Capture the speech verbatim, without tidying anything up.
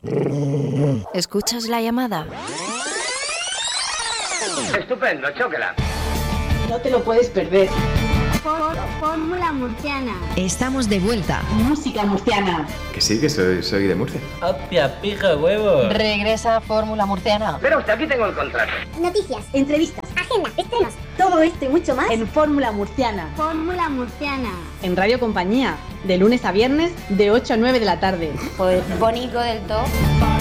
¿Escuchas la llamada? Estupendo, chóquela. No te lo puedes perder. Fórmula Murciana. Estamos de vuelta. Música murciana. Que sí, que soy, soy de Murcia. ¡Hostia, pija, huevo! Regresa Fórmula Murciana. Pero usted, aquí tengo el contrato. Noticias, Entrevistas. agenda, estrenos. Todo esto y mucho más en Fórmula Murciana. Fórmula Murciana. En Radio Compañía. De lunes a viernes, de ocho a nueve de la tarde. Pues bonito del todo.